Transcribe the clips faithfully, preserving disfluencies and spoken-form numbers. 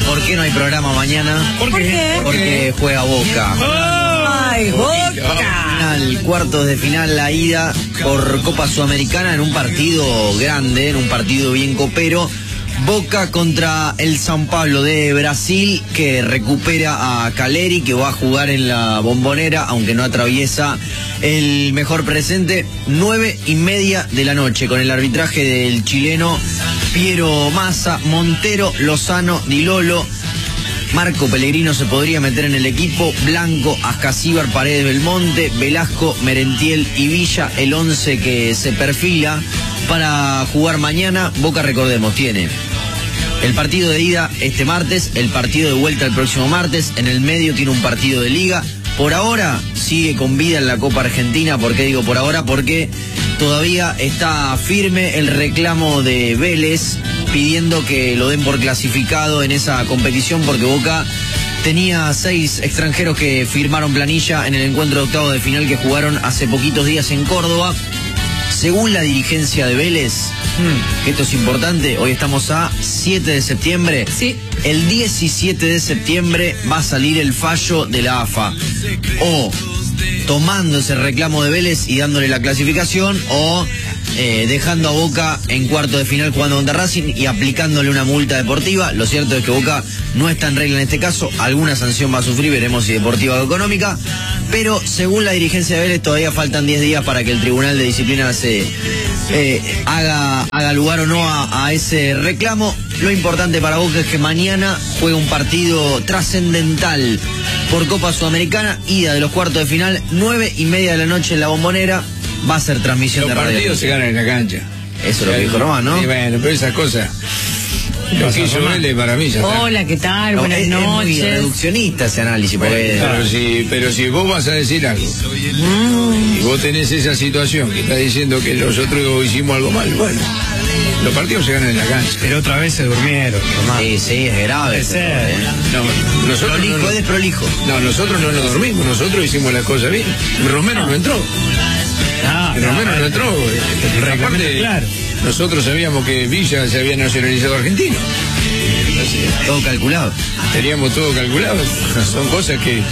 ¿por qué no hay programa mañana? ¿Por qué? Porque juega Boca. ¡Ay, Boca! Final, cuartos de final, la ida por Copa Sudamericana en un partido grande, en un partido bien copero. Boca contra el São Paulo de Brasil, que recupera a Caleri, que va a jugar en la Bombonera, aunque no atraviesa el mejor presente. Nueve y media de la noche, con el arbitraje del chileno Piero Massa, Montero, Lozano, Di Lolo. Marco Pellegrino se podría meter en el equipo. Blanco, Ascasíbar, Paredes, Belmonte, Velasco, Merentiel y Villa, el once que se perfila para jugar mañana. Boca, recordemos, tiene el partido de ida este martes, el partido de vuelta el próximo martes, en el medio tiene un partido de liga. Por ahora sigue con vida en la Copa Argentina. ¿Por qué digo por ahora? Porque todavía está firme el reclamo de Vélez pidiendo que lo den por clasificado en esa competición, porque Boca tenía seis extranjeros que firmaron planilla en el encuentro de octavos de final que jugaron hace poquitos días en Córdoba. Según la dirigencia de Vélez, hmm. que esto es importante, hoy estamos a siete de septiembre. Sí. El diecisiete de septiembre va a salir el fallo de la A F A. O tomando ese reclamo de Vélez y dándole la clasificación, o eh, dejando a Boca en cuarto de final jugando contra Racing y aplicándole una multa deportiva. Lo cierto es que Boca no está en regla en este caso. Alguna sanción va a sufrir, veremos si deportiva o económica. Pero según la dirigencia de Vélez todavía faltan diez días para que el Tribunal de Disciplina se eh, haga, haga lugar o no a, a ese reclamo. Lo importante para Boca es que mañana juega un partido trascendental por Copa Sudamericana, ida de los cuartos de final, nueve y media de la noche en la Bombonera. Va a ser transmisión los de radio. Los partidos se ganan en la cancha. Eso es lo que dijo Román, ¿no? Sí, bueno, pero esas cosas. Lo que hizo Vélez para mí ya está. Hola, ¿qué tal? No, Buenas es, noches. Es muy reduccionista ese análisis. Porque... Bueno, pero, si, pero si vos vas a decir algo Mm. y vos tenés esa situación que está diciendo que nosotros hicimos algo mal, bueno, los partidos se ganan en la cancha. Pero otra vez se durmieron, Román. Sí, sí, es grave. Puede ser. ¿eh? No, nosotros Prolijo, no, es prolijo. no, nosotros no nos dormimos, nosotros hicimos las cosas bien. Romero no entró. Ah, Romero no entró. reglamento Aparte, claro. nosotros sabíamos que Villa se había nacionalizado argentino. Entonces, Todo calculado. teníamos todo calculado. Son cosas que,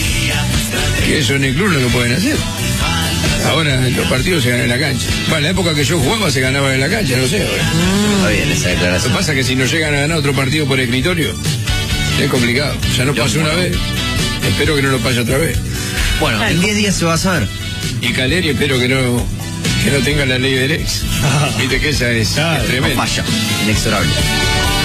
que eso en el club no lo pueden hacer. Ahora los partidos se ganan en la cancha. Bueno, en la época que yo jugaba se ganaba en la cancha, no sé ahora. Está bien esa Lo declaración. que pasa es que si nos llegan a ganar otro partido por escritorio, es complicado. Ya no pasó una vez. Espero que no lo pase otra vez. Bueno, en diez días se va a saber. Y Caleri espero que no, que no tenga la ley del ex. Viste que esa es, es No tremenda. falla, inexorable.